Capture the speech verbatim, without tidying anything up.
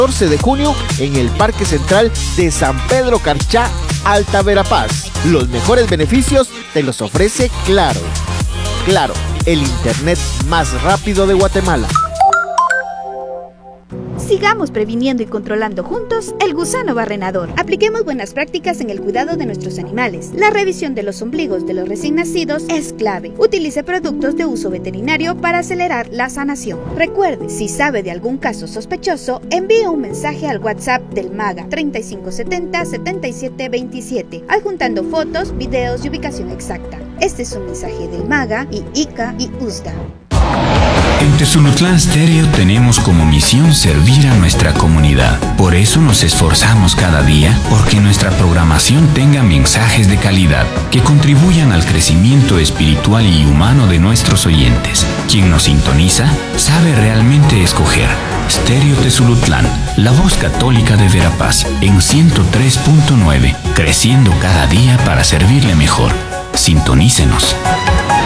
catorce de junio en el Parque Central de San Pedro Carchá, Alta Verapaz. Los mejores beneficios te los ofrece Claro. Claro, el internet más rápido de Guatemala. Sigamos previniendo y controlando juntos el gusano barrenador. Apliquemos buenas prácticas en el cuidado de nuestros animales. La revisión de los ombligos de los recién nacidos es clave. Utilice productos de uso veterinario para acelerar la sanación. Recuerde, si sabe de algún caso sospechoso, envíe un mensaje al WhatsApp del MAGA treinta y cinco setenta, setenta y siete veintisiete, adjuntando fotos, videos y ubicación exacta. Este es un mensaje del MAGA y I C A y U S D A. En Tezulutlán Stereo tenemos como misión servir a nuestra comunidad. Por eso nos esforzamos cada día porque nuestra programación tenga mensajes de calidad que contribuyan al crecimiento espiritual y humano de nuestros oyentes. Quien nos sintoniza sabe realmente escoger. Stereo Tezulutlán, la voz católica de Verapaz, en ciento tres punto nueve, creciendo cada día para servirle mejor. Sintonícenos.